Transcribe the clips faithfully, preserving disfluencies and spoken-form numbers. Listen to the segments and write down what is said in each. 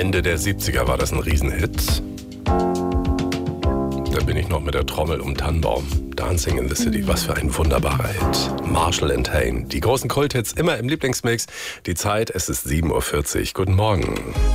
Ende der siebziger war das ein Riesenhit. Da bin ich noch mit der Trommel um Tannenbaum. Dancing in the City, was für ein wunderbarer Hit. Marshall and Hayne, die großen Kulthits immer im Lieblingsmix. Die Zeit, es ist sieben Uhr vierzig. Guten Morgen.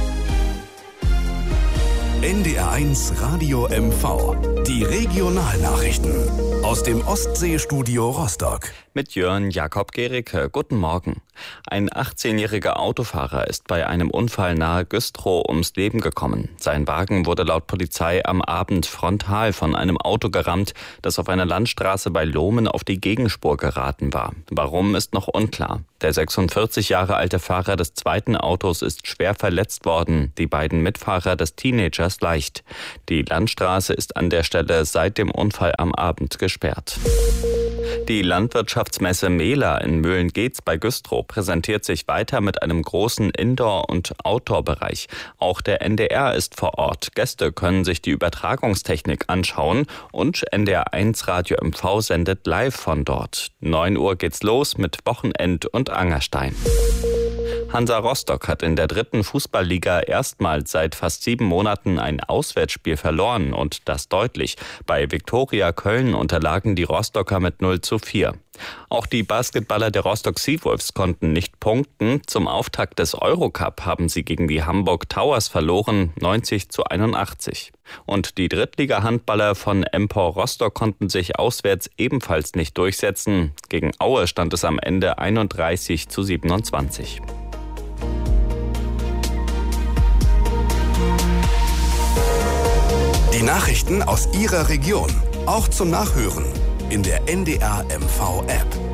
N D R eins Radio M V. Die Regionalnachrichten aus dem Ostseestudio Rostock. Mit Jörn Jakob Gericke. Guten Morgen. Ein achtzehnjähriger Autofahrer ist bei einem Unfall nahe Güstrow ums Leben gekommen. Sein Wagen wurde laut Polizei am Abend frontal von einem Auto gerammt, das auf einer Landstraße bei Lohmen auf die Gegenspur geraten war. Warum, ist noch unklar. Der sechsundvierzig Jahre alte Fahrer des zweiten Autos ist schwer verletzt worden, die beiden Mitfahrer des Teenagers leicht. Die Landstraße ist an der Stelle seit dem Unfall am Abend gesperrt. Die Landwirtschaftsmesse Mehler in Möhlen-Geetz bei Güstrow präsentiert sich weiter mit einem großen Indoor- und Outdoor-Bereich. Auch der N D R ist vor Ort. Gäste können sich die Übertragungstechnik anschauen und N D R eins Radio M V sendet live von dort. neun Uhr geht's los mit Wochenend und Angerstein. Hansa Rostock hat in der dritten Fußballliga erstmals seit fast sieben Monaten ein Auswärtsspiel verloren und das deutlich. Bei Viktoria Köln unterlagen die Rostocker mit null zu vier. Auch die Basketballer der Rostock Seawolves konnten nicht punkten. Zum Auftakt des Eurocup haben sie gegen die Hamburg Towers verloren, neunzig zu einundachtzig. Und die Drittliga-Handballer von Empor Rostock konnten sich auswärts ebenfalls nicht durchsetzen. Gegen Aue stand es am Ende einunddreißig zu siebenundzwanzig. Die Nachrichten aus Ihrer Region, auch zum Nachhören in der N D R M V App.